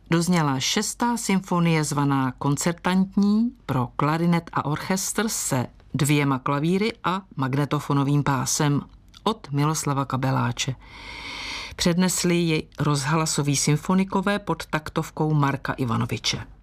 dozněla 6. symfonie zvaná koncertantní pro klarinet a orchestr se 2 klavíry a magnetofonovým pásem od Miloslava Kabeláče. Přednesli ji rozhlasoví symfonikové pod taktovkou Marka Ivanoviče.